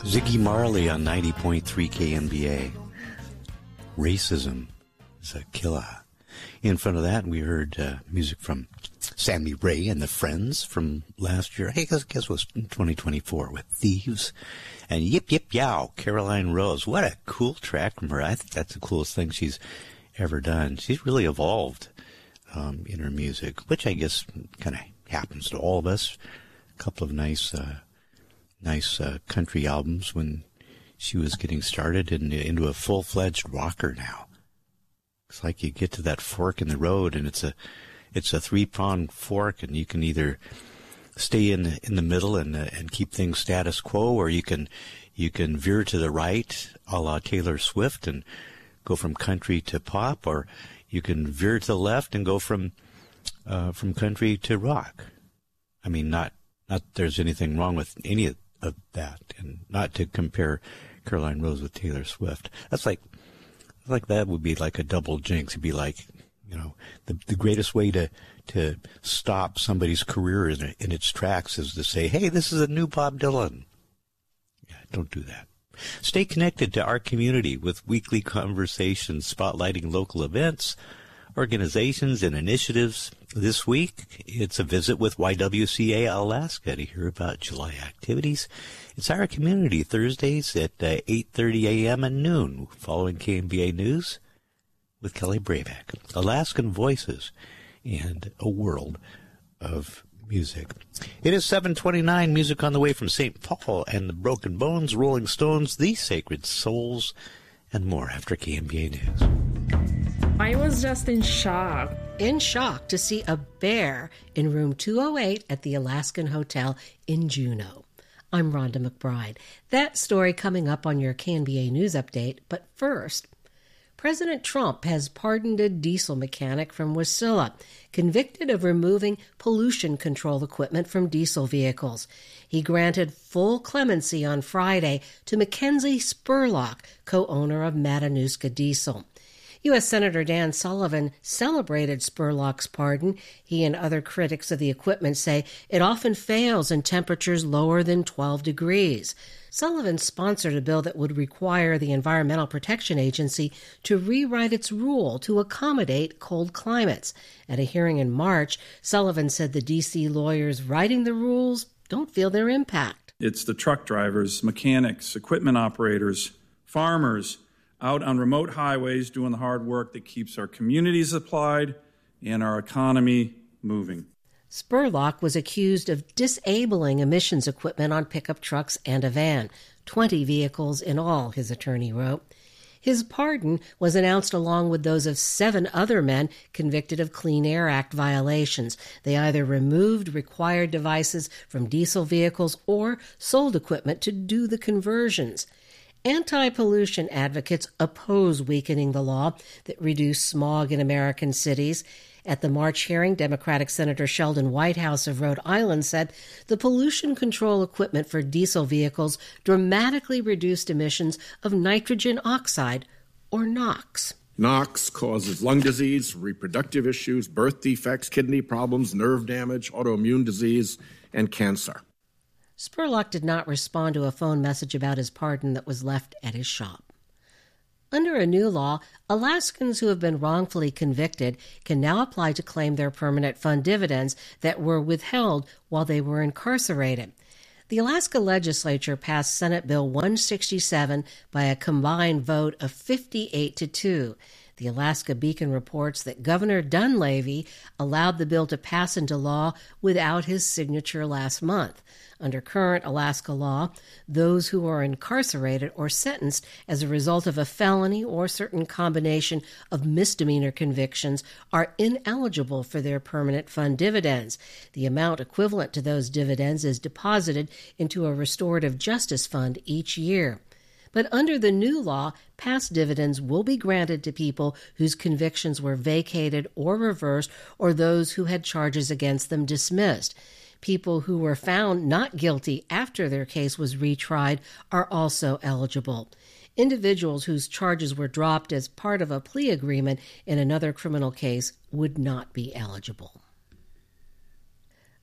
Ziggy Marley on 90.3 KNBA. Racism is a killer. In front of that, we heard music from Sammy Ray and the Friends from last year. Hey, guess it was 2024 with Thieves. And Yip Yip Yow, Caroline Rose. What a cool track from her. I think that's the coolest thing she's ever done. She's really evolved in her music, which I guess kind of happens to all of us. A couple of nice country albums when she was getting started and into a full-fledged rocker now. It's like you get to that fork in the road, and it's a three-pronged fork, and you can either stay in the middle and keep things status quo, or you can veer to the right, a la Taylor Swift, and go from country to pop, or you can veer to the left and go from country to rock. I mean, not there's anything wrong with any of that, and not to compare Caroline Rose with Taylor Swift. That's like that would be like a double jinx. It'd be like, the greatest way to stop somebody's career in its tracks is to say, hey, this is a new Bob Dylan. Yeah, don't do that. Stay connected to our community with weekly conversations spotlighting local events, organizations, and initiatives. This week, it's a visit with YWCA Alaska to hear about July activities. It's Our Community, Thursdays at 8:30 a.m. and noon, following KNBA News with Kelly Brayback. Alaskan Voices and a world of music. It is 7:29, music on the way from St. Paul and the Broken Bones, Rolling Stones, The Sacred Souls, and more after KNBA News. I was just in shock. In shock to see a bear in room 208 at the Alaskan Hotel in Juneau. I'm Rhonda McBride. That story coming up on your KNBA News Update, but first, President Trump has pardoned a diesel mechanic from Wasilla, convicted of removing pollution control equipment from diesel vehicles. He granted full clemency on Friday to Mackenzie Spurlock, co-owner of Matanuska Diesel. U.S. Senator Dan Sullivan celebrated Spurlock's pardon. He and other critics of the equipment say it often fails in temperatures lower than 12 degrees. Sullivan sponsored a bill that would require the Environmental Protection Agency to rewrite its rule to accommodate cold climates. At a hearing in March, Sullivan said the D.C. lawyers writing the rules don't feel their impact. It's the truck drivers, mechanics, equipment operators, farmers, out on remote highways doing the hard work that keeps our communities supplied and our economy moving. Spurlock was accused of disabling emissions equipment on pickup trucks and a van, 20 vehicles in all, his attorney wrote. His pardon was announced along with those of 7 other men convicted of Clean Air Act violations. They either removed required devices from diesel vehicles or sold equipment to do the conversions. Anti-pollution advocates oppose weakening the law that reduced smog in American cities. At the March hearing, Democratic Senator Sheldon Whitehouse of Rhode Island said the pollution control equipment for diesel vehicles dramatically reduced emissions of nitrogen oxide, or NOx. NOx causes lung disease, reproductive issues, birth defects, kidney problems, nerve damage, autoimmune disease, and cancer. Spurlock did not respond to a phone message about his pardon that was left at his shop. Under a new law, Alaskans who have been wrongfully convicted can now apply to claim their permanent fund dividends that were withheld while they were incarcerated. The Alaska legislature passed Senate Bill 167 by a combined vote of 58-2. The Alaska Beacon reports that Governor Dunleavy allowed the bill to pass into law without his signature last month. Under current Alaska law, those who are incarcerated or sentenced as a result of a felony or certain combination of misdemeanor convictions are ineligible for their permanent fund dividends. The amount equivalent to those dividends is deposited into a restorative justice fund each year. But under the new law, past dividends will be granted to people whose convictions were vacated or reversed, or those who had charges against them dismissed. People who were found not guilty after their case was retried are also eligible. Individuals whose charges were dropped as part of a plea agreement in another criminal case would not be eligible.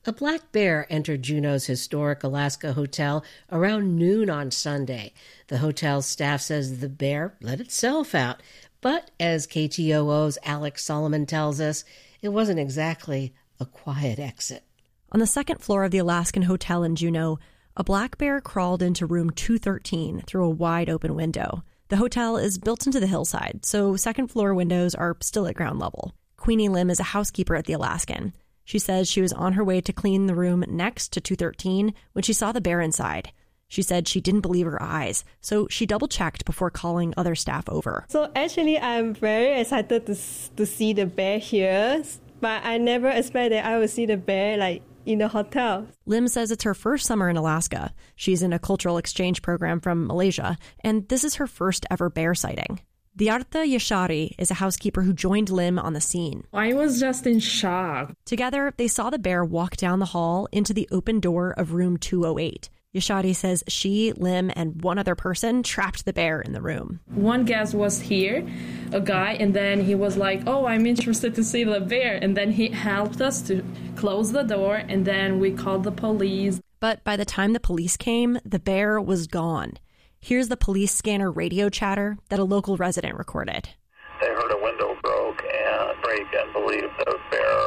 A black bear entered Juneau's historic Alaska hotel around noon on Sunday. The hotel's staff says the bear let itself out. But as KTOO's Alex Solomon tells us, it wasn't exactly a quiet exit. On the second floor of the Alaskan Hotel in Juneau, a black bear crawled into room 213 through a wide open window. The hotel is built into the hillside, so second floor windows are still at ground level. Queenie Lim is a housekeeper at the Alaskan. She says she was on her way to clean the room next to 213 when she saw the bear inside. She said she didn't believe her eyes, so she double-checked before calling other staff over. So actually, I'm very excited to see the bear here, but I never expected I would see the bear in the hotel. Lim says it's her first summer in Alaska. She's in a cultural exchange program from Malaysia, and this is her first ever bear sighting. Diarta Yashari is a housekeeper who joined Lim on the scene. I was just in shock. Together, they saw the bear walk down the hall into the open door of room 208. Yashari says she, Lim, and one other person trapped the bear in the room. One guest was here, a guy, and then he was like, oh, I'm interested to see the bear. And then he helped us to close the door, and then we called the police. But by the time the police came, the bear was gone. Here's the police scanner radio chatter that a local resident recorded. They heard a window break and believe the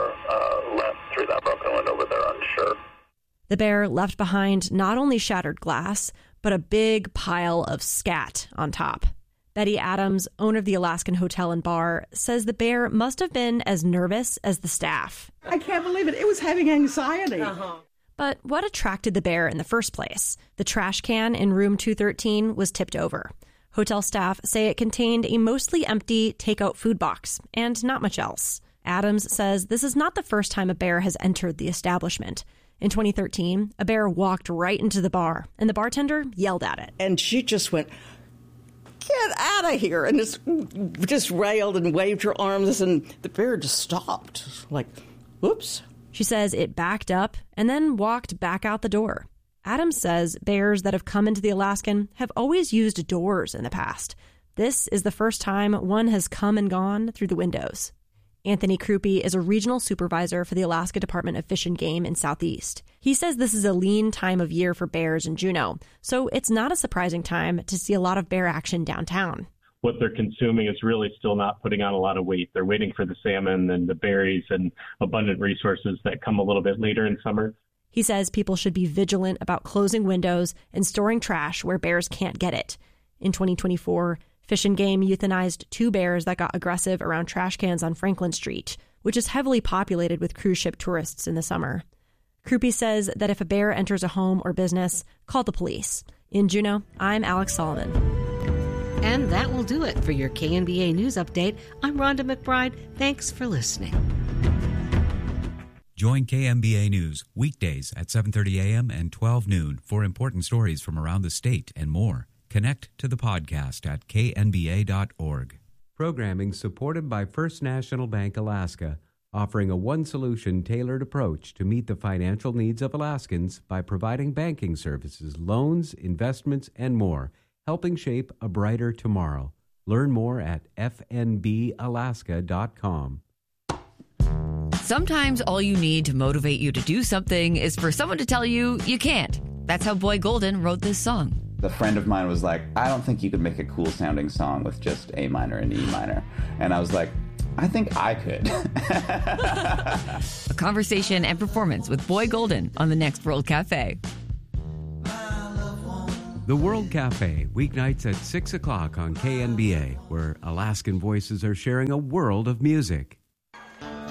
bear left through that broken window, but they're unsure. The bear left behind not only shattered glass, but a big pile of scat on top. Betty Adams, owner of the Alaskan Hotel and Bar, says the bear must have been as nervous as the staff. I can't believe it. It was having anxiety. But what attracted the bear in the first place? The trash can in room 213 was tipped over. Hotel staff say it contained a mostly empty takeout food box and not much else. Adams says this is not the first time a bear has entered the establishment. In 2013, a bear walked right into the bar, and the bartender yelled at it. And she just went, get out of here, and just railed and waved her arms, and the bear just stopped, like, whoops. She says it backed up and then walked back out the door. Adams says bears that have come into the Alaskan have always used doors in the past. This is the first time one has come and gone through the windows. Anthony Krupe is a regional supervisor for the Alaska Department of Fish and Game in Southeast. He says this is a lean time of year for bears in Juneau, so it's not a surprising time to see a lot of bear action downtown. What they're consuming is really still not putting on a lot of weight. They're waiting for the salmon and the berries and abundant resources that come a little bit later in summer. He says people should be vigilant about closing windows and storing trash where bears can't get it. In 2024, Fish and Game euthanized 2 bears that got aggressive around trash cans on Franklin Street, which is heavily populated with cruise ship tourists in the summer. Krupe says that if a bear enters a home or business, call the police. In Juneau, I'm Alex Solomon. And that will do it for your KNBA News Update. I'm Rhonda McBride. Thanks for listening. Join KNBA News weekdays at 7:30 a.m. and 12 noon for important stories from around the state and more. Connect to the podcast at knba.org. Programming supported by First National Bank Alaska, offering a one-solution tailored approach to meet the financial needs of Alaskans by providing banking services, loans, investments, and more, helping shape a brighter tomorrow. Learn more at fnbalaska.com. Sometimes all you need to motivate you to do something is for someone to tell you you can't. That's how Boy Golden wrote this song. A friend of mine was like, I don't think you could make a cool sounding song with just A minor and E minor. And I was like, I think I could. A conversation and performance with Boy Golden on the next World Cafe. The World Cafe, weeknights at 6 o'clock on KNBA, where Alaskan voices are sharing a world of music.